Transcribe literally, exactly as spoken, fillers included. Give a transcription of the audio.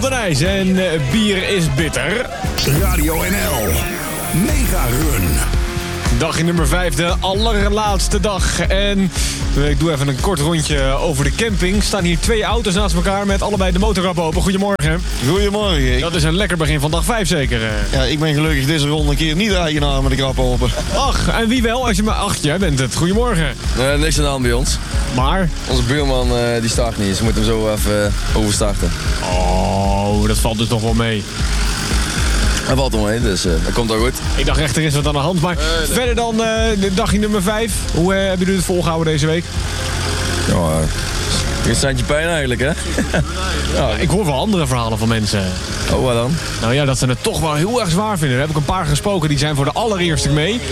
den IJs en uh, bier is bitter. Radio N L. Mega Run. Dagje nummer vijf, de allerlaatste dag. En ik doe even een kort rondje over de camping. Er staan hier twee auto's naast elkaar met allebei de motorkap open. Goedemorgen. Goedemorgen. Dat is een lekker begin van dag vijf zeker. Ja, ik ben gelukkig deze ronde een keer niet de eigenaar met de krap open. Ach, en wie wel? Als je maar... Ach, jij bent het. Goedemorgen. Uh, niks aan de hand bij ons. Maar? Onze buurman uh, die start niet, dus we moeten hem zo even uh, overstarten. Oh, dat valt dus nog wel mee. Dat valt wel mee, dus uh, dat komt wel goed. Ik dacht echt, er is wat aan de hand. Maar uh, nee. verder dan uh, de dagje nummer vijf. Hoe uh, hebben jullie het volgehouden deze week? Ja, uh, een standje pijn eigenlijk, hè? Ja, ik hoor wel andere verhalen van mensen. Oh, wat dan? Nou ja, dat ze het toch wel heel erg zwaar vinden. Daar heb ik een paar gesproken, die zijn voor de allereerste mee.